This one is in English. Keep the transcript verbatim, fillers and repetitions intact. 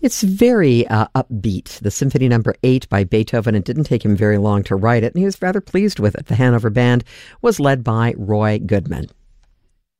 It's very uh, upbeat. The Symphony Number Eight by Beethoven. It didn't take him very long to write it, and he was rather pleased with it. The Hanover Band was led by Roy Goodman.